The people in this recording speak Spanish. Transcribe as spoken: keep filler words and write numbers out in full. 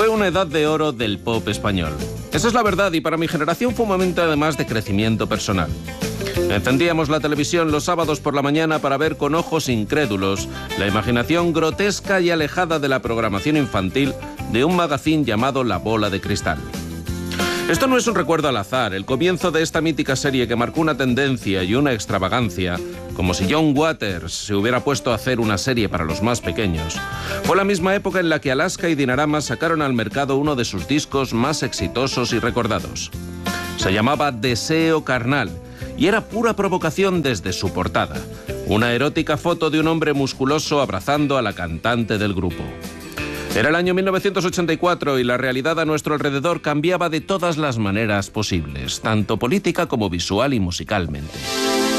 Fue una edad de oro del pop español. Esa es la verdad, y para mi generación fue un momento además de crecimiento personal. Encendíamos la televisión los sábados por la mañana para ver con ojos incrédulos la imaginación grotesca y alejada de la programación infantil de un magazín llamado La Bola de Cristal. Esto no es un recuerdo al azar. El comienzo de esta mítica serie, que marcó una tendencia y una extravagancia, como si John Waters se hubiera puesto a hacer una serie para los más pequeños, fue la misma época en la que Alaska y Dinarama sacaron al mercado uno de sus discos más exitosos y recordados. Se llamaba Deseo Carnal y era pura provocación desde su portada. Una erótica foto de un hombre musculoso abrazando a la cantante del grupo. Era el año mil novecientos ochenta y cuatro y la realidad a nuestro alrededor cambiaba de todas las maneras posibles, tanto política como visual y musicalmente.